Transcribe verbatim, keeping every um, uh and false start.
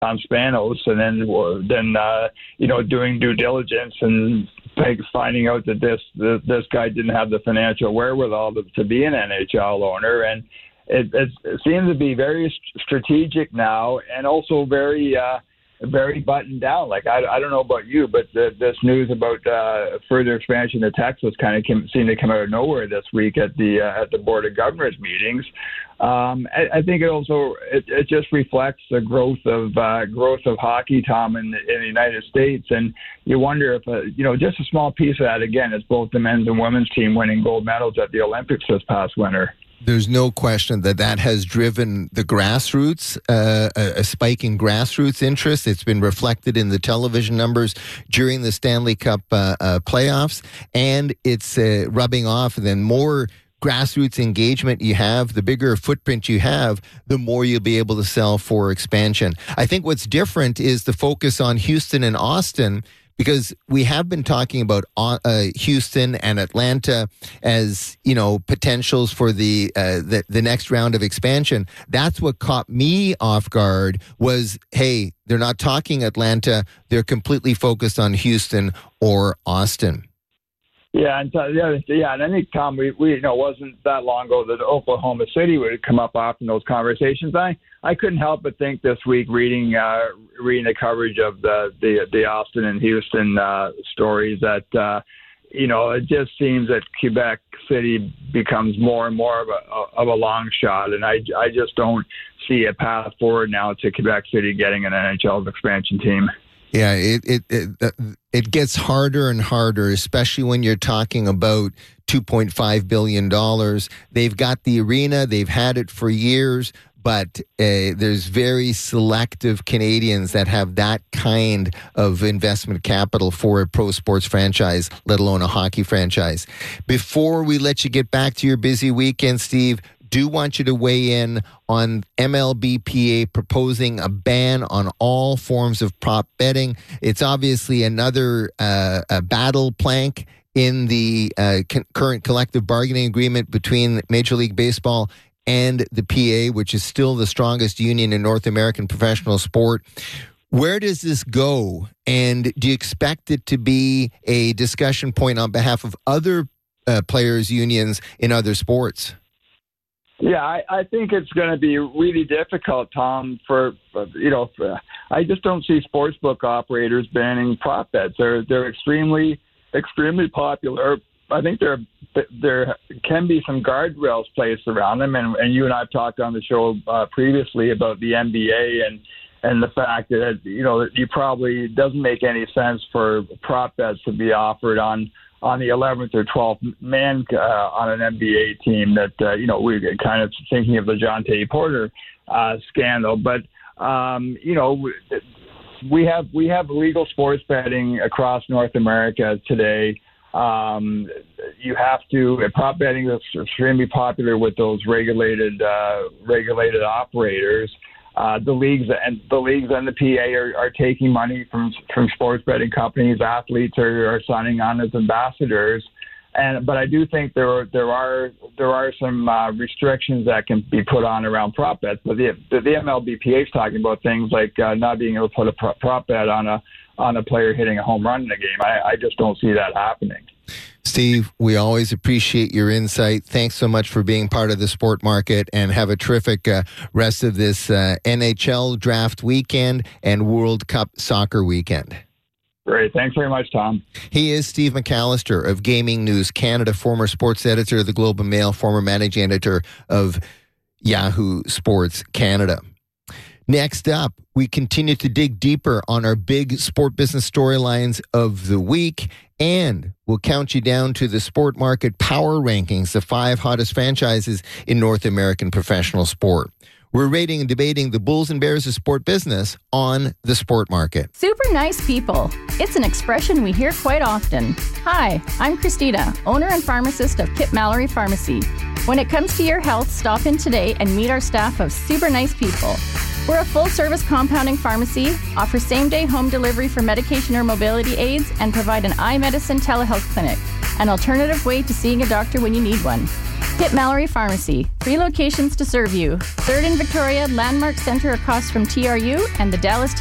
on Spanos, and then then uh, you know doing due diligence and finding out that this this guy didn't have the financial wherewithal to, to be an N H L owner, and it, it, it seems to be very strategic now, and also very. Uh, very buttoned down. Like, I, I don't know about you, but the, this news about uh, further expansion to Texas kind of came, seemed to come out of nowhere this week at the uh, at the Board of Governors meetings. Um, I, I think it also it, it just reflects the growth of uh, growth of hockey, Tom, in the, in the United States, and you wonder if uh, you know just a small piece of that again is both the men's and women's team winning gold medals at the Olympics this past winter. There's no question that that has driven the grassroots, uh, a, a spike in grassroots interest. It's been reflected in the television numbers during the Stanley Cup uh, uh, playoffs, and it's uh, rubbing off. And then more grassroots engagement you have, the bigger footprint you have, the more you'll be able to sell for expansion. I think what's different is the focus on Houston and Austin, because we have been talking about uh, Houston and Atlanta as, you know, potentials for the, uh, the the next round of expansion. That's what caught me off guard was, hey, they're not talking Atlanta. They're completely focused on Houston or Austin. Yeah, and uh, yeah, yeah, and I think, Tom, we, we you know, it wasn't that long ago that Oklahoma City would come up often in those conversations. I, I couldn't help but think this week, reading uh, reading the coverage of the the, the Austin and Houston uh, stories, that uh, you know, it just seems that Quebec City becomes more and more of a of a long shot, and I, I just don't see a path forward now to Quebec City getting an N H L expansion team. Yeah, it it it, it gets harder and harder, especially when you're talking about two point five billion dollars. They've got the arena. They've had it for years, but uh, there's very selective Canadians that have that kind of investment capital for a pro sports franchise, let alone a hockey franchise. Before we let you get back to your busy weekend, Steve, do want you to weigh in on M L B P A proposing a ban on all forms of prop betting. It's obviously another uh, a battle plank in the uh, con- current collective bargaining agreement between Major League Baseball and the P A, which is still the strongest union in North American professional sport. Where does this go? And do you expect it to be a discussion point on behalf of other uh, players' unions in other sports? Yeah, I, I think it's going to be really difficult, Tom, for, you know, for, I just don't see sportsbook operators banning prop bets. They're they're extremely, extremely popular. I think there there can be some guardrails placed around them, and, and you and I have talked on the show uh, previously about the N B A and and the fact that, you know, you probably it doesn't make any sense for prop bets to be offered on on the eleventh or twelfth man uh, on an N B A team that, uh, you know, we're kind of thinking of the Jonte Porter uh, scandal. But, um, you know, we have we have legal sports betting across North America today. Um, you have to, prop betting is extremely popular with those regulated uh, regulated operators. Uh, the leagues and the leagues and the P A are, are taking money from from sports betting companies. Athletes are, are signing on as ambassadors, and but I do think there are there are there are some uh, restrictions that can be put on around prop bets. But the the, the M L B P A is talking about things like uh, not being able to put a prop, prop bet on a on a player hitting a home run in a game. I, I just don't see that happening. Steve, we always appreciate your insight. Thanks so much for being part of the sport market, and have a terrific uh, rest of this uh, N H L draft weekend and World Cup soccer weekend. Great. Thanks very much, Tom. He is Steve McAllister of Gaming News Canada, former sports editor of the Globe and Mail, former managing editor of Yahoo Sports Canada. Next up, we continue to dig deeper on our big sport business storylines of the week, and we'll count you down to the sport market power rankings, the five hottest franchises in North American professional sport. We're rating and debating the Bulls and Bears of sport business on the sport market. Super nice people. It's an expression we hear quite often. Hi, I'm Christina, owner and pharmacist of Kip Mallory Pharmacy. When it comes to your health, stop in today and meet our staff of super nice people. We're a full-service compounding pharmacy, offer same-day home delivery for medication or mobility aids, and provide an eye medicine telehealth clinic, an alternative way to seeing a doctor when you need one. Kip Mallory Pharmacy. Three locations to serve you. Third in Victoria, Landmark Center across from T R U, and the Dallas